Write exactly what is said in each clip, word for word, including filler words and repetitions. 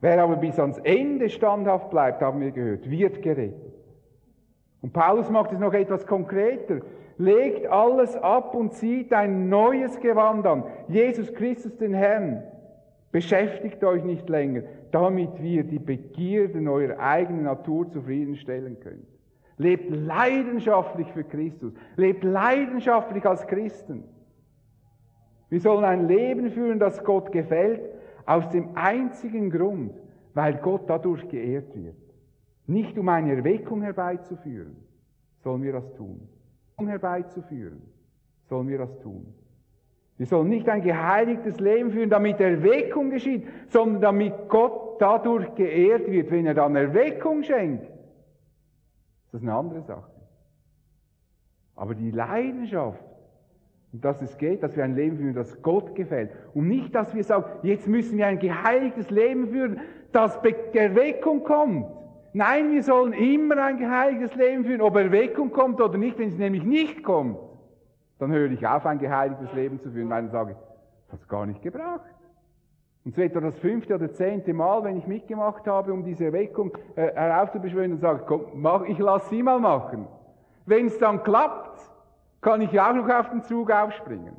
Wer aber bis ans Ende standhaft bleibt, haben wir gehört, wird gerettet. Und Paulus macht es noch etwas konkreter. Legt alles ab und zieht ein neues Gewand an. Jesus Christus, den Herrn. Beschäftigt euch nicht länger, damit wir die Begierden eurer eigenen Natur zufriedenstellen können. Lebt leidenschaftlich für Christus. Lebt leidenschaftlich als Christen. Wir sollen ein Leben führen, das Gott gefällt, aus dem einzigen Grund, weil Gott dadurch geehrt wird. Nicht um eine Erweckung herbeizuführen, sollen wir das tun. Um herbeizuführen, sollen wir das tun. Wir sollen nicht ein geheiligtes Leben führen, damit Erweckung geschieht, sondern damit Gott dadurch geehrt wird. Wenn er dann Erweckung schenkt, ist das eine andere Sache. Aber die Leidenschaft, um das es geht, dass wir ein Leben führen, das Gott gefällt. Und nicht, dass wir sagen, jetzt müssen wir ein geheiligtes Leben führen, dass Erweckung kommt. Nein, wir sollen immer ein geheiligtes Leben führen, ob Erweckung kommt oder nicht. Wenn es nämlich nicht kommt, dann höre ich auf, ein geheiligtes Leben zu führen, weil dann sage ich, das hat es gar nicht gebracht. Und so etwa das fünfte oder zehnte Mal, wenn ich mitgemacht habe, um diese Erweckung äh, heraufzubeschwören, dann sage ich, komm, mach, ich lasse sie mal machen. Wenn es dann klappt, kann ich auch noch auf den Zug aufspringen.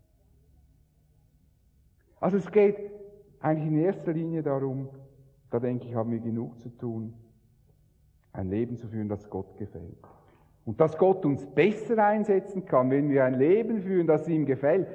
Also es geht eigentlich in erster Linie darum, da denke ich, haben wir genug zu tun, ein Leben zu führen, das Gott gefällt. Und dass Gott uns besser einsetzen kann, wenn wir ein Leben führen, das ihm gefällt,